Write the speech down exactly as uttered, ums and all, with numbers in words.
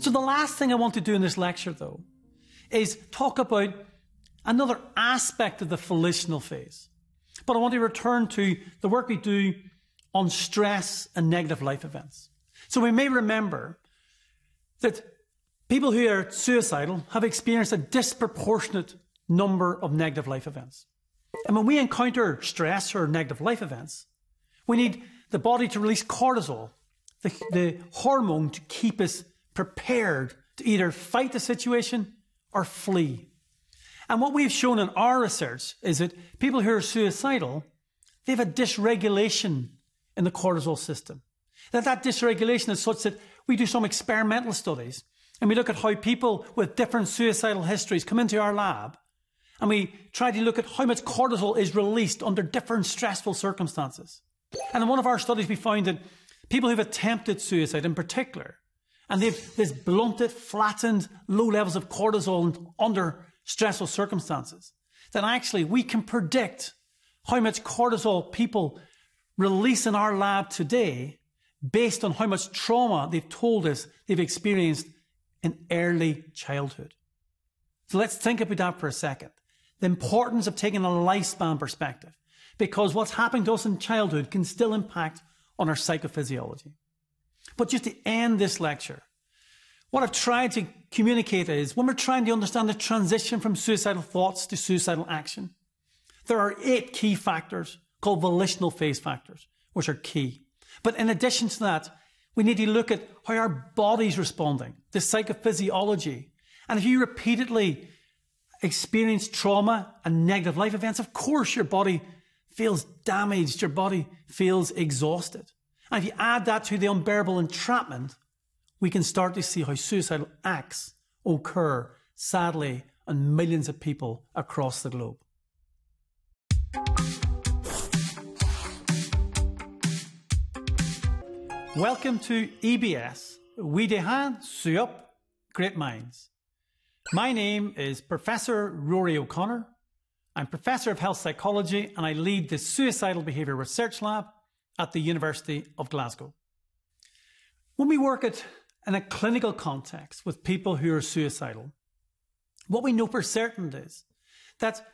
So the last thing I want to do in this lecture, though, is talk about another aspect of the volitional phase. But I want to return to the work we do on stress and negative life events. So we may remember that people who are suicidal have experienced a disproportionate number of negative life events. And when we encounter stress or negative life events, we need the body to release cortisol, the, the hormone to keep us prepared to either fight the situation or flee. And what we've shown in our research is that people who are suicidal, they have a dysregulation in the cortisol system. That that dysregulation is such that we do some experimental studies and we look at how people with different suicidal histories come into our lab and we try to look at how much cortisol is released under different stressful circumstances. And in one of our studies we found that people who've attempted suicide in particular, and they've this blunted, flattened, low levels of cortisol under stressful circumstances, that actually we can predict how much cortisol people release in our lab today based on how much trauma they've told us they've experienced in early childhood. So let's think about that for a second. The importance of taking a lifespan perspective, because what's happening to us in childhood can still impact on our psychophysiology. But just to end this lecture, what I've tried to communicate is when we're trying to understand the transition from suicidal thoughts to suicidal action, there are eight key factors called volitional phase factors, which are key. But in addition to that, we need to look at how our body's responding, the psychophysiology. And if you repeatedly experience trauma and negative life events, of course your body feels damaged, your body feels exhausted. And if you add that to the unbearable entrapment, we can start to see how suicidal acts occur, sadly, on millions of people across the globe. Welcome to E B S, We Dehan Suop Great Minds. My name is Professor Rory O'Connor. I'm Professor of Health Psychology and I lead the Suicidal Behaviour Research Lab at the University of Glasgow. When we work at, in a clinical context with people who are suicidal, what we know for certain is that